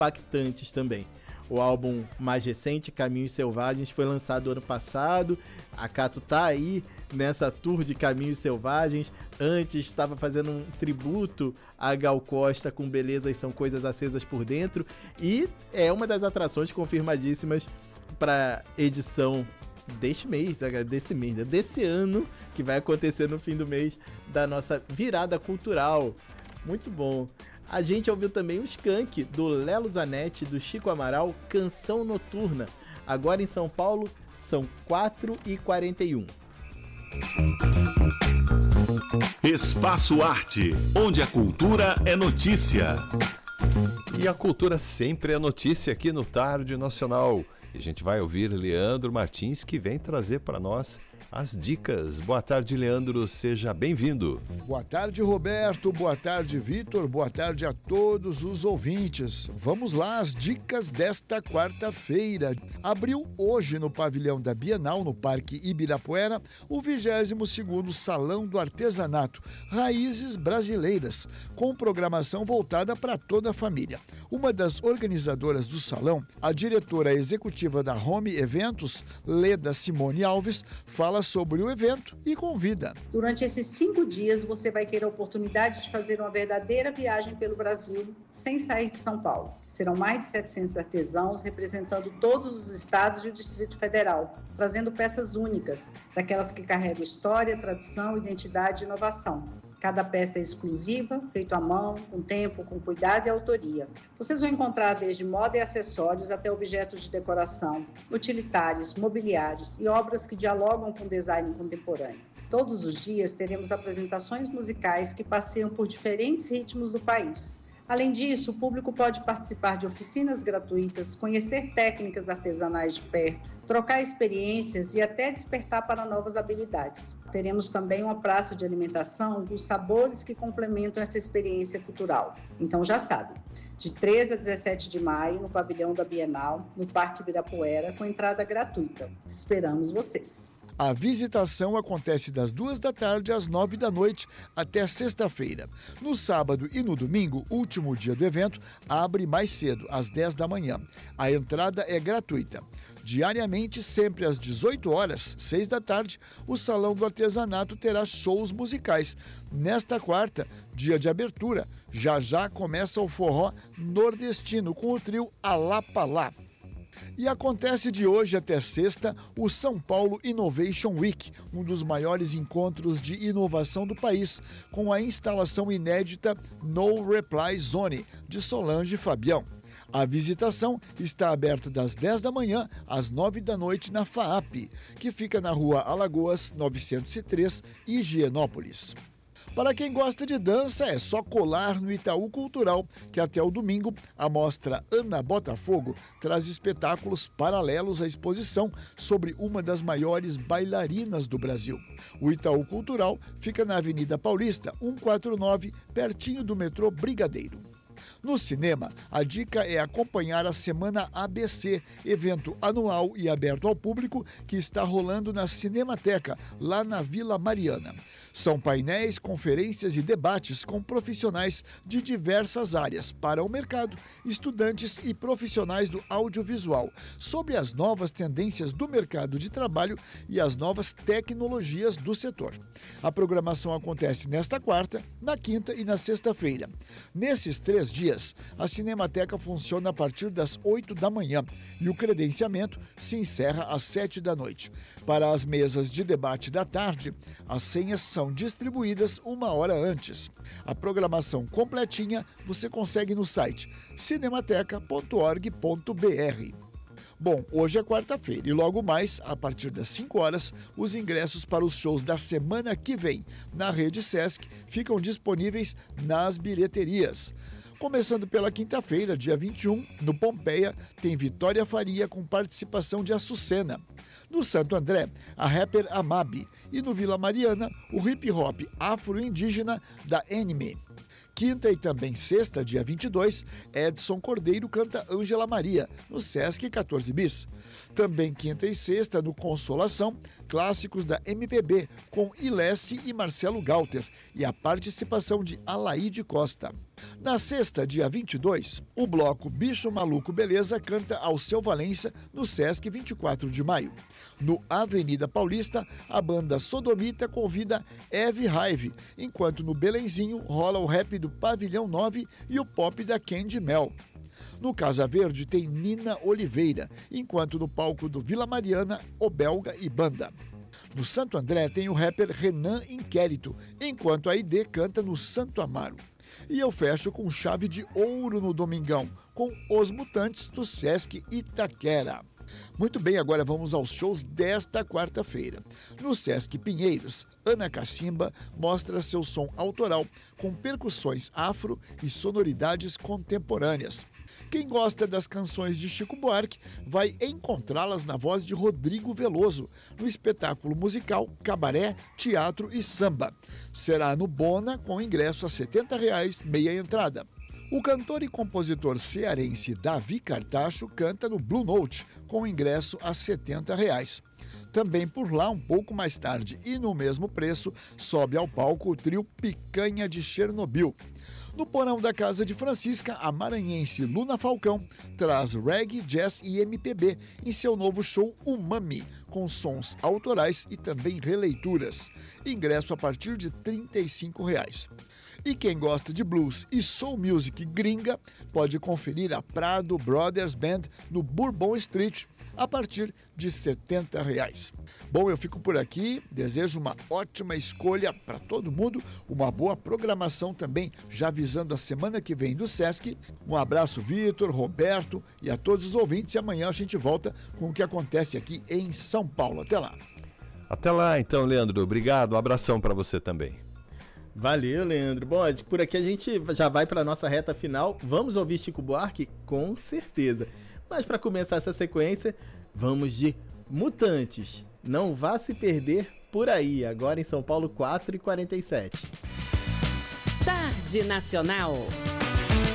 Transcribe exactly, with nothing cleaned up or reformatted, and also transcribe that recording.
impactantes também. O álbum mais recente, Caminhos Selvagens, foi lançado ano passado. A Cato tá aí nessa tour de Caminhos Selvagens. Antes estava fazendo um tributo a Gal Costa com Belezas São Coisas Acesas por Dentro. E é uma das atrações confirmadíssimas para edição deste mês, desse mês, desse ano, que vai acontecer no fim do mês, da nossa virada cultural. Muito bom. A gente ouviu também o Skank, do Lelo Zanetti, do Chico Amaral, Canção Noturna. Agora em São Paulo, são quatro e quarenta e um. Espaço Arte, onde a cultura é notícia. E a cultura sempre é notícia aqui no Tarde Nacional. E a gente vai ouvir Leandro Martins, que vem trazer para nós as dicas. Boa tarde, Leandro, seja bem-vindo. Boa tarde, Roberto, boa tarde, Vitor, boa tarde a todos os ouvintes. Vamos lá, as dicas desta quarta-feira. Abriu hoje no pavilhão da Bienal, no Parque Ibirapuera, o vigésimo segundo Salão do Artesanato, Raízes Brasileiras, com programação voltada para toda a família. Uma das organizadoras do salão, a diretora executiva da Home Eventos, Leda Simone Alves, fala sobre o evento e convida. Durante esses cinco dias, você vai ter a oportunidade de fazer uma verdadeira viagem pelo Brasil, sem sair de São Paulo. Serão mais de setecentos artesãos representando todos os estados e o Distrito Federal, trazendo peças únicas, daquelas que carregam história, tradição, identidade e inovação. Cada peça é exclusiva, feita à mão, com tempo, com cuidado e autoria. Vocês vão encontrar desde moda e acessórios até objetos de decoração, utilitários, mobiliários e obras que dialogam com o design contemporâneo. Todos os dias teremos apresentações musicais que passeiam por diferentes ritmos do país. Além disso, o público pode participar de oficinas gratuitas, conhecer técnicas artesanais de perto, trocar experiências e até despertar para novas habilidades. Teremos também uma praça de alimentação dos sabores que complementam essa experiência cultural. Então já sabe, de treze a dezessete de maio, no pavilhão da Bienal, no Parque Ibirapuera, com entrada gratuita. Esperamos vocês! A visitação acontece das duas da tarde às nove da noite até sexta-feira. No sábado e no domingo, último dia do evento, abre mais cedo, às dez da manhã. A entrada é gratuita. Diariamente, sempre às dezoito horas, seis da tarde, o Salão do Artesanato terá shows musicais. Nesta quarta, dia de abertura, já já começa o forró nordestino com o trio Alapalá. E acontece de hoje até sexta o São Paulo Innovation Week, um dos maiores encontros de inovação do país, com a instalação inédita No Reply Zone, de Solange Fabião. A visitação está aberta das dez da manhã às nove da noite na FAAP, que fica na rua Alagoas novecentos e três, Higienópolis. Para quem gosta de dança, é só colar no Itaú Cultural, que até o domingo a mostra Ana Botafogo traz espetáculos paralelos à exposição sobre uma das maiores bailarinas do Brasil. O Itaú Cultural fica na Avenida Paulista, cento e quarenta e nove, pertinho do metrô Brigadeiro. No cinema, a dica é acompanhar a Semana A B C, evento anual e aberto ao público que está rolando na Cinemateca, lá na Vila Mariana. São painéis, conferências e debates com profissionais de diversas áreas para o mercado, estudantes e profissionais do audiovisual, sobre as novas tendências do mercado de trabalho e as novas tecnologias do setor. A programação acontece nesta quarta, na quinta e na sexta-feira. Nesses três dias, a Cinemateca funciona a partir das oito da manhã e o credenciamento se encerra às sete da noite. Para as mesas de debate da tarde, as senhas são distribuídas uma hora antes. A programação completinha você consegue no site cinemateca ponto org ponto br. Bom, hoje é quarta-feira e logo mais, a partir das cinco horas, os ingressos para os shows da semana que vem na Rede Sesc ficam disponíveis nas bilheterias. Começando pela quinta-feira, dia vinte e um, no Pompeia, tem Vitória Faria com participação de Açucena. No Santo André, a rapper Amabi. E no Vila Mariana, o hip-hop afro-indígena da Anime. Quinta e também sexta, dia vinte e dois, Edson Cordeiro canta Ângela Maria, no Sesc quatorze bis. Também quinta e sexta, no Consolação, clássicos da M P B, com Ilesse e Marcelo Galter, e a participação de Alaide Costa. Na sexta, dia vinte e dois, o bloco Bicho Maluco Beleza canta Alceu Valença no Sesc vinte e quatro de maio. No Avenida Paulista, a banda Sodomita convida Eve Hive, enquanto no Belenzinho rola o rap do Pavilhão nove e o pop da Candy Mel. No Casa Verde tem Nina Oliveira, enquanto no palco do Vila Mariana, o Belga e Banda. No Santo André tem o rapper Renan Inquérito, enquanto a I D canta no Santo Amaro. E eu fecho com chave de ouro no Domingão, com Os Mutantes do Sesc Itaquera. Muito bem, agora vamos aos shows desta quarta-feira. No Sesc Pinheiros, Ana Cacimba mostra seu som autoral com percussões afro e sonoridades contemporâneas. Quem gosta das canções de Chico Buarque vai encontrá-las na voz de Rodrigo Veloso, no espetáculo musical Cabaré, Teatro e Samba. Será no Bona, com ingresso a setenta reais, meia entrada. O cantor e compositor cearense Davi Cartacho canta no Blue Note, com ingresso a setenta reais. Também por lá, um pouco mais tarde e no mesmo preço, sobe ao palco o trio Picanha de Chernobyl. No porão da casa de Francisca, a maranhense Luna Falcão traz reggae, jazz e M P B em seu novo show Umami, com sons autorais e também releituras. Ingresso a partir de trinta e cinco reais. E quem gosta de blues e soul music gringa pode conferir a Prado Brothers Band no Bourbon Street a partir de setenta reais. Bom, eu fico por aqui, desejo uma ótima escolha para todo mundo, uma boa programação também, já visando a semana que vem do Sesc. Um abraço, Vitor, Roberto e a todos os ouvintes, e amanhã a gente volta com o que acontece aqui em São Paulo. Até lá. Até lá, então, Leandro. Obrigado. Um abração para você também. Valeu, Leandro. Bom, por aqui a gente já vai para a nossa reta final. Vamos ouvir Chico Buarque? Com certeza. Mas para começar essa sequência, vamos de Mutantes. Não vá se perder por aí. Agora em São Paulo, quatro e quarenta e sete. Tarde Nacional.